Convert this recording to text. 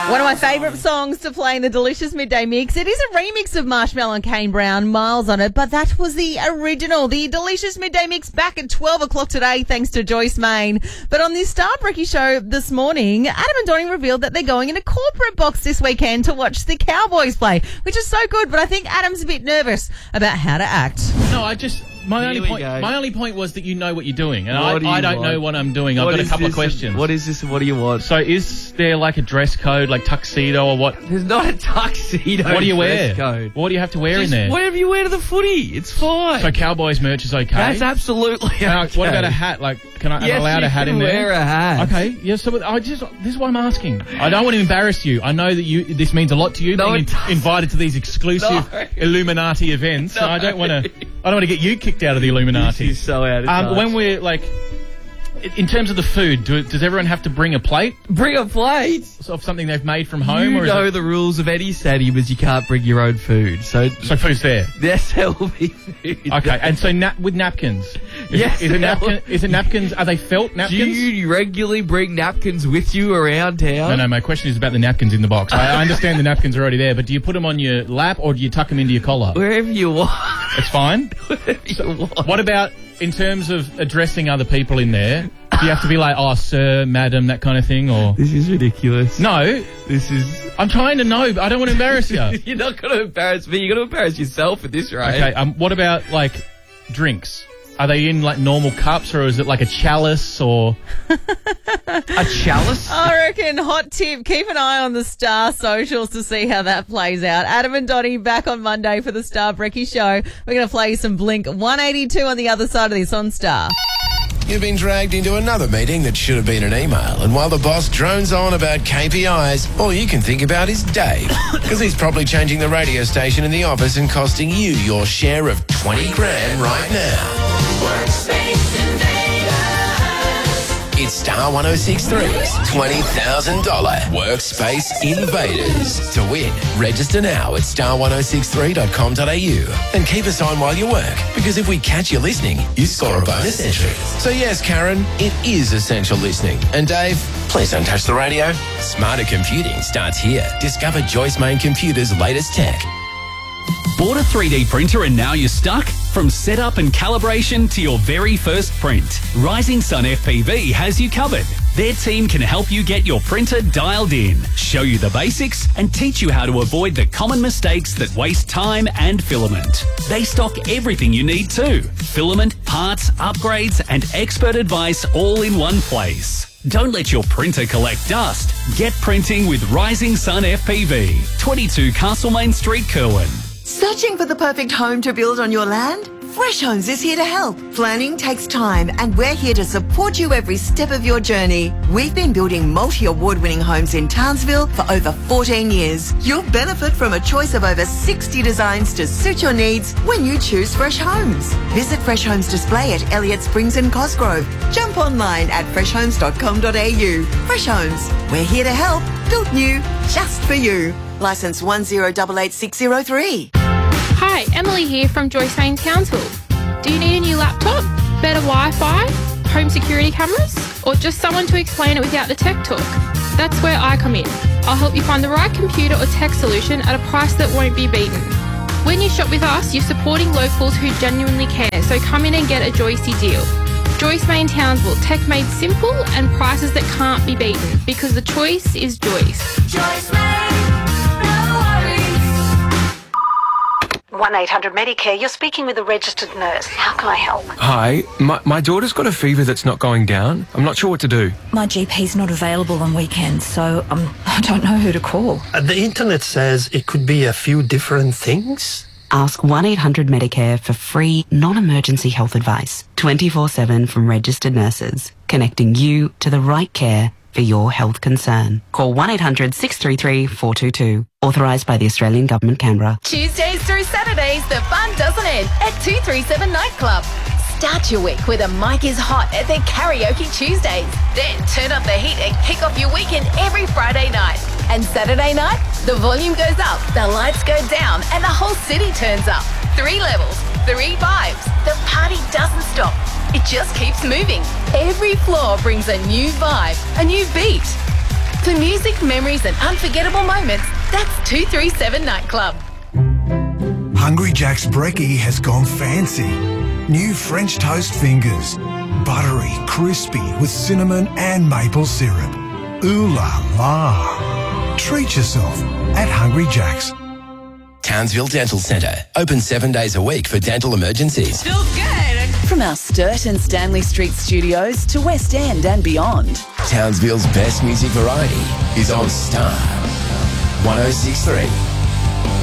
One of my favourite songs to play in the Delicious Midday Mix. It is a remix of Marshmello and Kane Brown, Miles on it, but that was the original. The Delicious Midday Mix back at 12 o'clock today, thanks to Joyce Main. But on the Star Brekkie show this morning, Adam and Donnie revealed that they're going in a corporate box this weekend to watch the Cowboys play, which is so good, but I think Adam's a bit nervous about how to act. No, My only point was that you know what you're doing, and I don't know what I'm doing. I've got a couple of questions. What is this and what do you want? So is there like a dress code, like tuxedo or what? There's not a tuxedo. What do you wear? Code. What do you have to wear in there? Whatever you wear to the footy, it's fine. So Cowboys merch is okay? That's absolutely okay. What about a hat? Like, am I allowed a hat in there? Wear a hat. Okay, yeah, so this is what I'm asking. I don't want to embarrass you. I know that this means a lot to you, being invited to these exclusive Illuminati events. No. And I don't want to get you kicked out of the Illuminati. This is so out of touch. When we're like, in terms of the food, does everyone have to bring a plate? Bring a plate? Of something they've made from home? You know the rules of any stadium is you can't bring your own food. So food's there? Yes, there will be food. Okay, and so with napkins? Yes. Is it napkins? Are they felt napkins? Do you regularly bring napkins with you around town? No, my question is about the napkins in the box. I understand the napkins are already there, but do you put them on your lap or do you tuck them into your collar? Wherever you want. It's fine? Wherever you want. What about in terms of addressing other people in there? Do you have to be like, oh, sir, madam, that kind of thing? Or this is ridiculous. No. I'm trying to know, but I don't want to embarrass you. You're not going to embarrass me. You're going to embarrass yourself at this rate. Okay, what about, like, drinks? Are they in, like, normal cups, or is it like a chalice, or... A chalice? I reckon, hot tip, keep an eye on the Star socials to see how that plays out. Adam and Donnie back on Monday for the Star Brekkie show. We're going to play you some Blink 182 on the other side of this on Star. You've been dragged into another meeting that should have been an email, and while the boss drones on about KPIs, all you can think about is Dave, because he's probably changing the radio station in the office and costing you your share of 20 grand right now. Workspace Invaders. It's Star 106.3's $20,000 Workspace Invaders. To win, register now at star1063.com.au and keep us on while you work, because if we catch you listening, you score a bonus entry. So yes, Karen, it is essential listening. And Dave, please don't touch the radio. Smarter computing starts here. Discover Joyce Main Computer's latest tech. Bought a 3D printer and now you're stuck? From setup and calibration to your very first print, Rising Sun FPV has you covered. Their team can help you get your printer dialed in, show you the basics, and teach you how to avoid the common mistakes that waste time and filament. They stock everything you need too. Filament, parts, upgrades, and expert advice all in one place. Don't let your printer collect dust. Get printing with Rising Sun FPV, 22 Castlemaine Street, Kerwin. Searching for the perfect home to build on your land? Fresh Homes is here to help. Planning takes time, and we're here to support you every step of your journey. We've been building multi-award-winning homes in Townsville for over 14 years. You'll benefit from a choice of over 60 designs to suit your needs when you choose Fresh Homes. Visit Fresh Homes Display at Elliott Springs and Cosgrove. Jump online at freshhomes.com.au. Fresh Homes, we're here to help. Built new, just for you. Licence 1088603. Hi, Emily here from Joyce Main Townsville. Do you need a new laptop, better Wi-Fi, home security cameras, or just someone to explain it without the tech talk? That's where I come in. I'll help you find the right computer or tech solution at a price that won't be beaten. When you shop with us, you're supporting locals who genuinely care, so come in and get a Joycey deal. Joyce Main Townsville, tech made simple and prices that can't be beaten, because the choice is Joyce. Joyce Main, no worries. 1-800-MEDICARE, you're speaking with a registered nurse. How can I help? Hi, my daughter's got a fever that's not going down. I'm not sure what to do. My GP's not available on weekends, so I don't know who to call. The internet says it could be a few different things. Ask 1-800-MEDICARE for free, non-emergency health advice, 24/7 from registered nurses, connecting you to the right care for your health concern. Call 1-800-633-422. Authorised by the Australian Government, Canberra. Tuesdays through Saturdays, the fun doesn't end at 237 Nightclub. Start your week with a Mike is Hot at their Karaoke Tuesdays. Then turn up the heat and kick off your weekend every Friday night. And Saturday night, the volume goes up, the lights go down, and the whole city turns up. 3 levels, 3 vibes. The party doesn't stop. It just keeps moving. Every floor brings a new vibe, a new beat. For music, memories and unforgettable moments, that's 237 Nightclub. Hungry Jack's brekkie has gone fancy. New French toast fingers. Buttery, crispy with cinnamon and maple syrup. Ooh la la. Treat yourself at Hungry Jack's. Townsville Dental Centre. Open 7 days a week for dental emergencies. Feels good. From our Sturt and Stanley Street studios to West End and beyond. Townsville's best music variety is on Star 106.3.